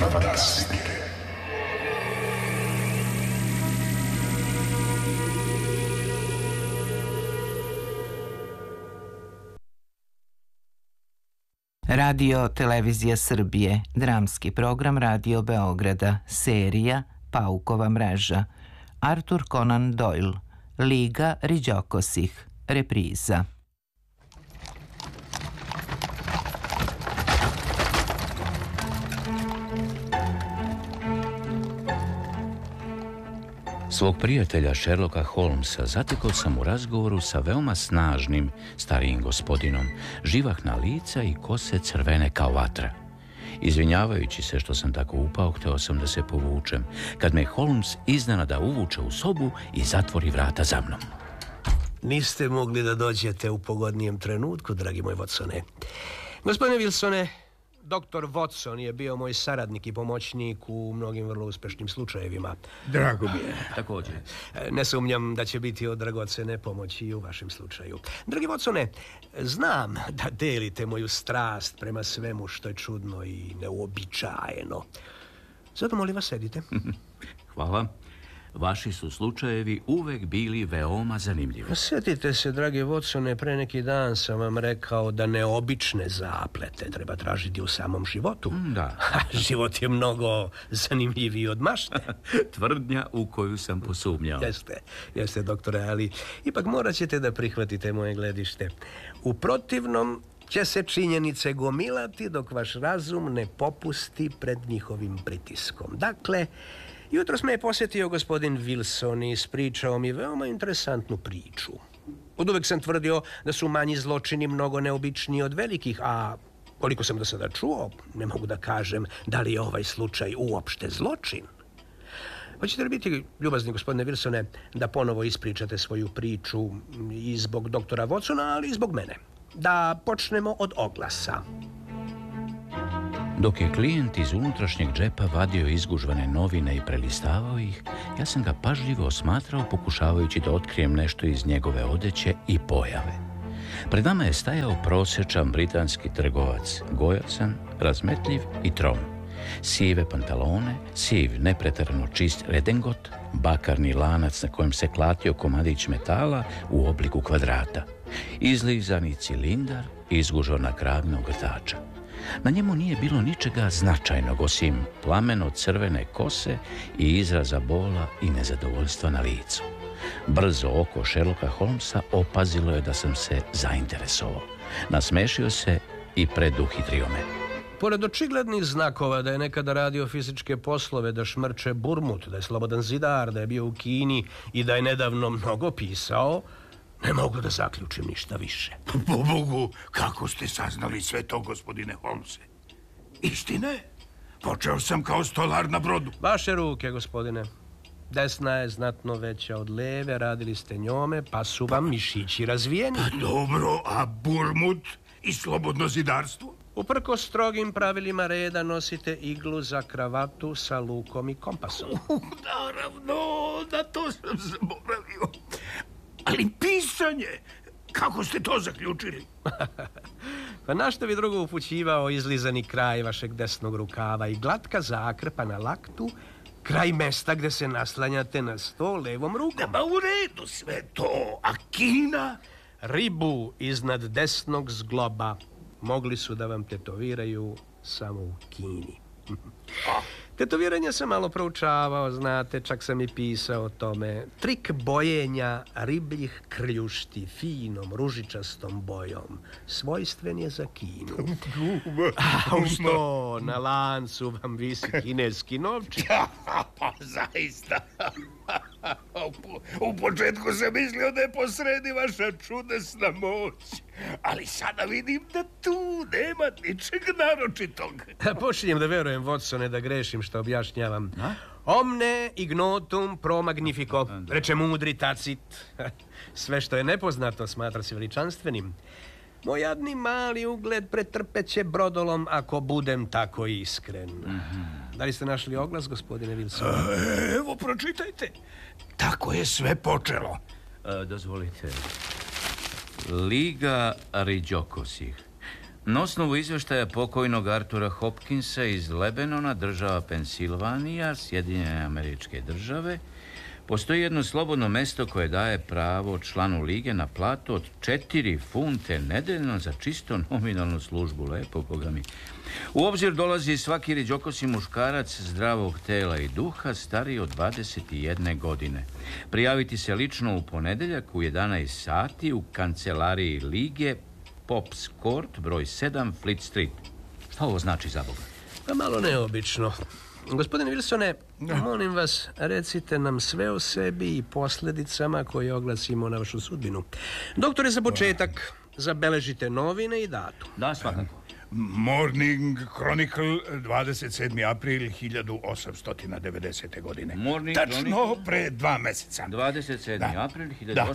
fantastiche. Radio Televizija Srbije, dramski program Radio Beograda, serija Paukova mreža, Arthur Conan Doyle, Liga Riđokosih, repriza. Svog prijatelja Sherlocka Holmesa zatekao sam u razgovoru sa veoma snažnim starijim gospodinom, živahna lica i kose crvene kao vatra. Izvinjavajući se što sam tako upao, hteo sam da se povučem, kad me Holmes iznenada uvuče u sobu i zatvori vrata za mnom. Niste mogli da dođete u pogodnijem trenutku, dragi moj Watsone. Gospodine Wilsone, Doktor Watson je bio moj saradnik i pomoćnik u mnogim vrlo uspešnim slučajevima. Drago mi je. Također. Ne sumnjam da će biti od dragocene pomoći i u vašem slučaju. Dragi Watsone, znam da delite moju strast prema svemu što je čudno i neuobičajeno. Zato molim vas, sedite. Hvala. Vaši su slučajevi uvek bili veoma zanimljivi. Sjetite se, dragi Watsone, pre neki dan sam vam rekao da neobične zaplete treba tražiti u samom životu. Da. Život je mnogo zanimljiviji od mašte. Tvrdnja u koju sam posumnjao. Jeste, doktore, ali ipak morat ćete da prihvatite moje gledište. U protivnom će se činjenice gomilati dok vaš razum ne popusti pred njihovim pritiskom. Dakle, jutros me je posjetio gospodin Wilson i ispričao mi veoma interesantnu priču. Oduvek sam tvrdio da su manji zločini mnogo neobičniji od velikih, a koliko sam do sada čuo, ne mogu da kažem da li je ovaj slučaj uopšte zločin. Hoćete li biti ljubazni, gospodine Wilsone, da ponovo ispričate svoju priču i zbog doktora Watsona, ali i zbog mene? Da počnemo od oglasa. Dok je klijent iz unutrašnjeg džepa vadio izgužvane novine i prelistavao ih, ja sam ga pažljivo osmatrao, pokušavajući da otkrijem nešto iz njegove odeće i pojave. Pred nama je stajao prosječan britanski trgovac, gojacan, razmetljiv i trom. Sive pantalone, siv nepreterano čist redengot, bakarni lanac na kojem se klatio komadić metala u obliku kvadrata, izlizani cilindar, izgužvana kragna ogrtača. Na njemu nije bilo ničega značajnog osim plameno crvene kose i izraza bola i nezadovoljstva na licu. Brzo oko Sherlocka Holmesa opazilo je da sam se zainteresovao. Nasmešio se i preduhitrio me. Pored očiglednih znakova da je nekada radio fizičke poslove, da šmrče burmut, da je slobodan zidar, da je bio u Kini i da je nedavno mnogo pisao, ne mogu da zaključim ništa više. Po Bogu, kako ste saznali sve to, gospodine Holmese? Istina je. Počeo sam kao stolar na brodu. Vaše ruke, gospodine. Desna je znatno veća od leve, radili ste njome, pa su vam mišići razvijeni. Dobro, a burmut i slobodno zidarstvo? Uprko strogim pravilima reda nosite iglu za kravatu sa lukom i kompasom. Naravno, na to sam zaboravio. Ali pisanje, kako ste to zaključili? Pa na što bi drugo upućivao izlizani kraj vašeg desnog rukava i glatka zakrpa na laktu, kraj mesta gde se naslanjate na sto levom rukom. Ma u redu sve to, a Kina? Ribu iznad desnog zgloba mogli su da vam tetoviraju samo u Kini. Tetoviranje sam malo proučavao, znate, čak sam i pisao o tome. Trik bojenja ribljih krljušti finom, ružičastom bojom svojstven je za Kinu. A uz to na lancu vam visi kineski novčić. Pa zaista. U početku sam mislio da je posredi vaša čudesna moć. Ali sada vidim da tu nema ničeg naročitog. Počinjem da verujem, Watsone, da grešim što objašnjavam. Omne ignotum pro magnifico, reče mudri Tacit. Sve što je nepoznato smatra se veličanstvenim. Moj jadni mali ugled pretrpeće brodolom ako budem tako iskren. Da li ste našli oglas, gospodine Wilson? Evo, pročitajte. Tako je sve počelo. Dozvolite. Liga Riđokosih. Na osnovu izvještaja pokojnog Artura Hopkinsa iz Lebanona, država Pensilvanija, Sjedinjene Američke Države, postoji jedno slobodno mesto koje daje pravo članu lige na platu od 4 funte nedeljno za čisto nominalnu službu. Lepo, Boga mi. U obzir dolazi svaki riđokosi muškarac zdravog tela i duha stariji od 21 godine. Prijaviti se lično u ponedeljak u 11 sati u kancelariji lige Pops Court, broj 7, Fleet Street. Šta ovo znači, za Boga? Pa malo neobično. Gospodine Wilsone, molim vas, recite nam sve o sebi i posljedicama koje oglasimo na vašu sudbinu. Doktore, za početak, zabeležite novine i datum. Da, svakako. Morning Chronicle, 27. april 1890. godine. Morning Tačno Chronicle? pre 2 meseca. 27. april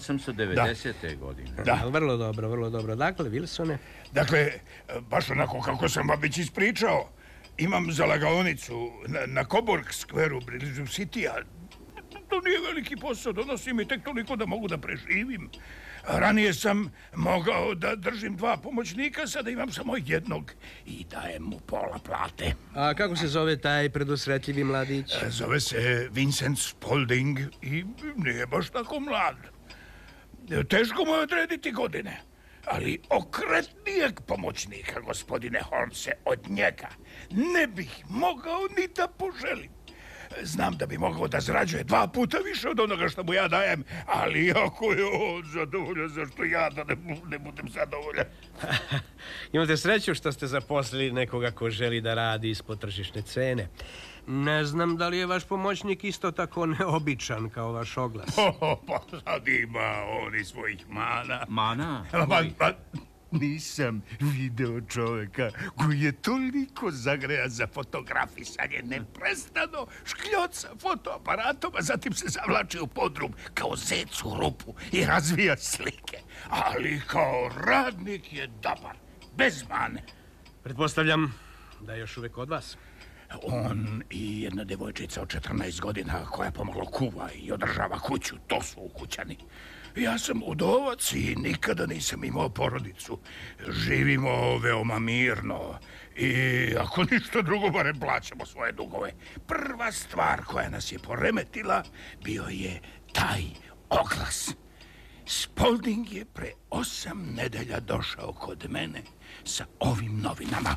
1890. godine. Da. Vrlo dobro, vrlo dobro. Dakle, Wilsone? Dakle, baš onako kako sam vam već ispričao, imam zalagaonicu na Coburg Square-u blizu City-a. To nije veliki posao, donosi mi tek toliko da mogu da preživim. Ranije sam mogao da držim 2 pomoćnika, sada imam samo jednog i dajem mu pola plate. A kako se zove taj predusretljivi mladić? Zove se Vincent Spaulding i nije baš tako mlad. Teško mu je odrediti godine, ali okretnijeg pomoćnika, gospodine Holmese, od njega ne bih mogao ni da poželim. Znam da bi mogao da zarađuje 2 puta više od onoga što mu ja dajem, ali ako je on zadovoljan, zašto ja da ne budem zadovoljan? Imate sreću što ste zaposlili nekoga ko želi da radi ispod tržišne cene. Ne znam da li je vaš pomoćnik isto tako neobičan kao vaš oglas. Pa sad ima on i svojih mana. Mana? Pa nisam video čoveka koji je toliko zagrejan za fotografisanje, neprestano škljoca fotoaparatom, a zatim se zavlači u podrum kao zec u rupu i razvija slike. Ali kao radnik je dobar, bez mane. Pretpostavljam da je još uvek od vas. On i jedna devojčica od 14 godina koja pomalo kuva i održava kuću, to su ukućani. Ja sam udovac i nikada nisam imao porodicu. Živimo veoma mirno i ako ništa drugo, barem plaćamo svoje dugove. Prva stvar koja nas je poremetila bio je taj oglas. Spaulding je pre 8 nedelja došao kod mene sa ovim novinama.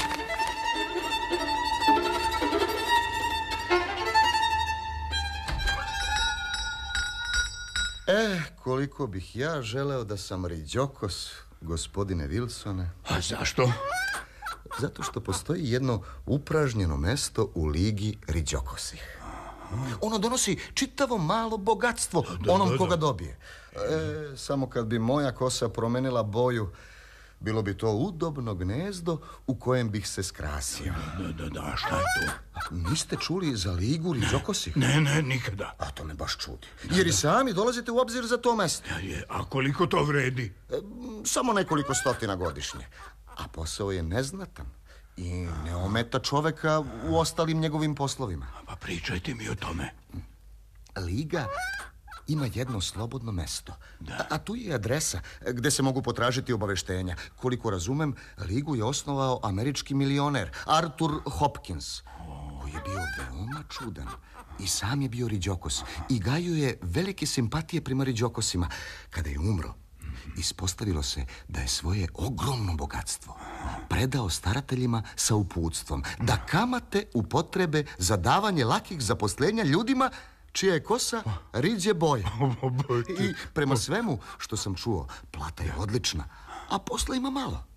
Koliko bih ja želeo da sam riđokos, gospodine Wilsone. A zašto? Zato što postoji jedno upražnjeno mesto u ligi riđokosih. Ono donosi čitavo malo bogatstvo onom koga dobije. Samo kad bi moja kosa promenila boju, bilo bi to udobno gnezdo u kojem bih se skrasio. Da, šta je to? Niste čuli za ligu riđokosih? Ne, nikada. A to me baš čudi. Jer i sami dolazite u obzir za to mesto. A koliko to vredi? Samo nekoliko stotina godišnje. A posao je neznatan i ne ometa čoveka u ostalim njegovim poslovima. Pa pričajte mi o tome. Liga ima jedno slobodno mesto. A tu je adresa gde se mogu potražiti obaveštenja. Koliko razumem, ligu je osnovao američki milioner Arthur Hopkins, koji je bio veoma čudan. I sam je bio riđokos i gajio je velike simpatije prema riđokosima. Kada je umro, ispostavilo se da je svoje ogromno bogatstvo predao starateljima sa uputstvom da kamate upotrebe za davanje lakih zaposlenja ljudima čija je kosa riđe boje. I prema svemu što sam čuo, plata je odlična, a posla ima malo.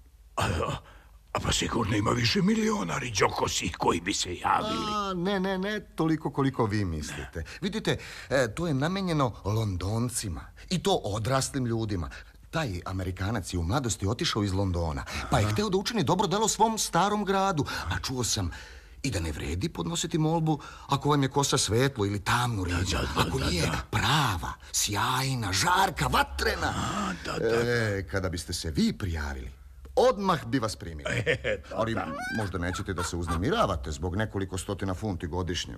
A pa sigurno ima više miliona riđokosi koji bi se javili. Ne, toliko koliko vi mislite. Vidite, to je namenjeno Londoncima i to odraslim ljudima. Taj Amerikanac je u mladosti otišao iz Londona, pa je hteo da učini dobro delo svom starom gradu. A čuo sam i da ne vredi podnositi molbu ako vam je kosa svetlo ili tamnu riđu. Ako nije prava, sjajna, žarka, vatrena. Kada biste se vi prijavili, odmah bi vas primili. Ali možda nećete da se uznemiravate zbog nekoliko stotina funti godišnje.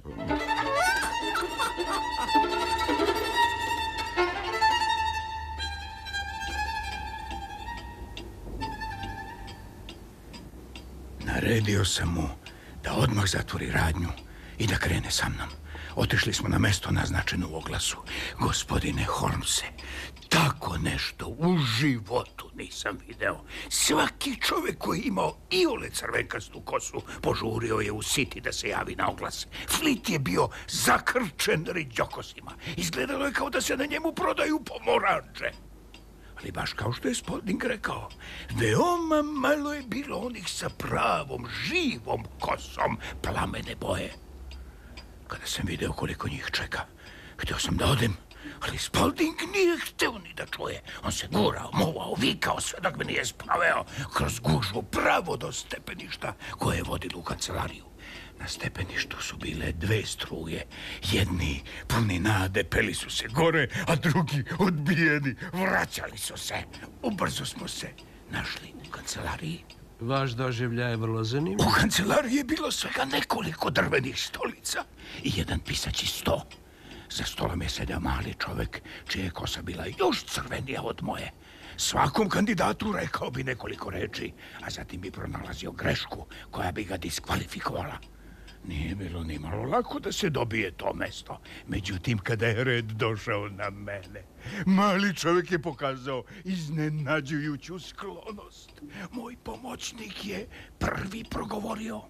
Naredio sam mu da odmah zatvori radnju i da krene sa mnom. Otišli smo na mesto naznačeno u oglasu. Gospodine Holmese, tako nešto u životu nisam video. Svaki čovjek koji je imao iole crvenkastu kosu požurio je u City da se javi na oglas. Flit je bio zakrčen riđokosima. Izgledalo je kao da se na njemu prodaju pomoranđe. Ali baš kao što je Spalding rekao, veoma malo je bilo onih sa pravom, živom kosom plamene boje. Kada sam video koliko njih čeka, htio sam da odem, ali Spalding nije hteo ni da čuje. On se gurao, muvao, vikao sve dok me nije spaveo kroz gužvu pravo do stepeništa koje je vodilo u kancelariju. Na stepeništu su bile dve struje. Jedni puni nade peli su se gore, a drugi odbijeni vraćali su se. Ubrzo smo se našli u kancelariji. Vaš doživljaj je vrlo zanimljiv. U kancelariji je bilo svega nekoliko drvenih stolica i jedan pisaći sto. Za stolom je sedeo mali čovek čija je kosa bila još crvenija od moje. Svakom kandidatu rekao bi nekoliko reči, a zatim bi pronalazio grešku koja bi ga diskvalifikovala. Nije bilo ni malo lako da se dobije to mesto. Međutim, kada je red došao na mene, mali čovjek je pokazao iznenađujuću sklonost. Moj pomoćnik je prvi progovorio.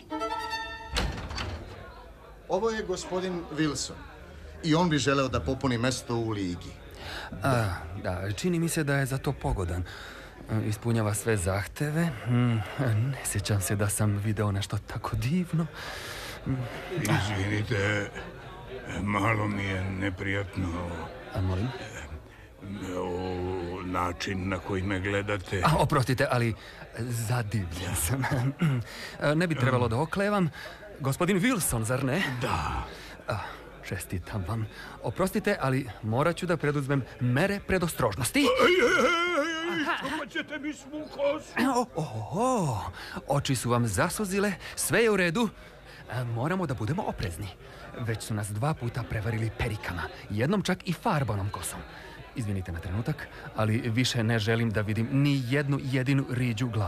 Ovo je gospodin Wilson i on bi želeo da popuni mesto u ligi. Da, čini mi se da je za to pogodan. Ispunjava sve zahteve. Ne sjećam se da sam video nešto tako divno. Izvinite, malo mi je neprijatno. A molim? Način na koji me gledate. Oprostite, ali zadivljen sam. Ne bi trebalo da oklevam. Gospodin Wilson, zar ne? Da. Čestitam vam. Oprostite, ali morat ću da preduzmem mere predostrožnosti. Čuvat ćete mi svu kosu. Oči su vam zasuzile, sve je u redu. Moramo da budemo oprezni. Već su nas 2 puta prevarili perikama, jednom čak i farbanom kosom. Izvinite na trenutak, ali više ne želim da vidim ni jednu jedinu riđu glavu.